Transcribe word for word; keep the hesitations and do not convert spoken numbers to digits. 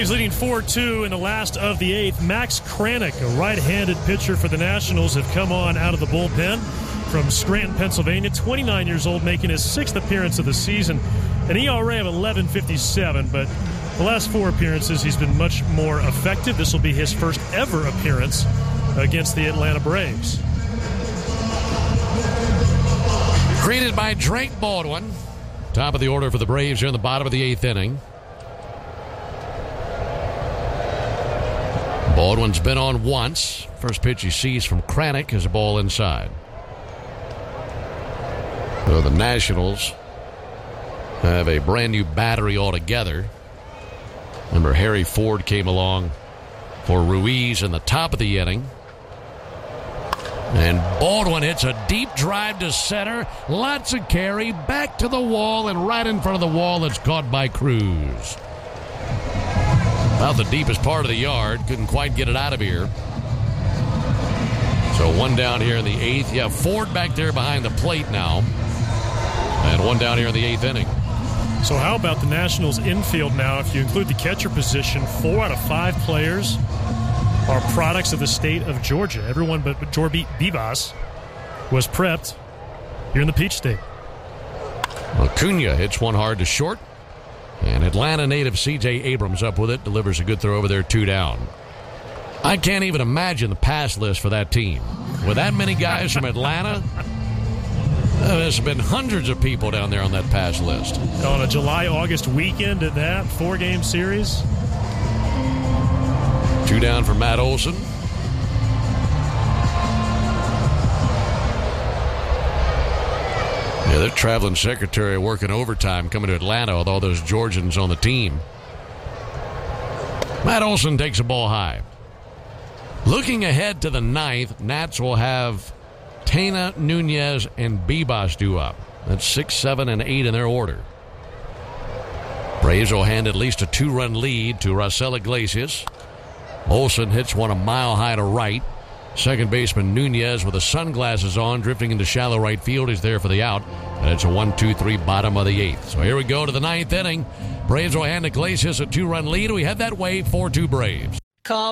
Braves leading four two in the last of the eighth. Max Kranick, a right-handed pitcher for the Nationals, have come on out of the bullpen from Scranton, Pennsylvania. twenty-nine years old, making his sixth appearance of the season. An E R A of eleven fifty-seven, but the last four appearances he's been much more effective. This will be his first ever appearance against the Atlanta Braves. Greeted by Drake Baldwin. Top of the order for the Braves here in the bottom of the eighth inning. Baldwin's been on once. First pitch he sees from Kranick is a ball inside. So the Nationals have a brand new battery altogether. Remember, Harry Ford came along for Ruiz in the top of the inning. And Baldwin hits a deep drive to center. Lots of carry. Back to the wall and right in front of the wall. It's caught by Cruz. About the deepest part of the yard. Couldn't quite get it out of here. So one down here in the eighth. You have Ford back there behind the plate now. And one down here in the eighth inning. So how about the Nationals infield now? If you include the catcher position, four out of five players are products of the state of Georgia. Everyone but Jorby Vivas was prepped here in the Peach State. Acuna hits one hard to short. And Atlanta native C J Abrams up with it. Delivers a good throw over there, two down. I can't even imagine the pass list for that team. With that many guys from Atlanta, uh, there's been hundreds of people down there on that pass list. On a July-August weekend at that, four-game series. Two down for Matt Olson. Yeah, their traveling secretary working overtime coming to Atlanta with all those Georgians on the team. Matt Olson takes a ball high. Looking ahead to the ninth, Nats will have Tena, Nunez, and Bibas due up. That's six, seven, and eight in their order. Braves will hand at least a two-run lead to Raisel Iglesias. Olson hits one a mile high to right. Second baseman Nunez with the sunglasses on, drifting into shallow right field. He's there for the out. And it's a one two three bottom of the eighth. So here we go to the ninth inning. Braves will hand Iglesias a two-run lead. We head that way, four two Braves. Call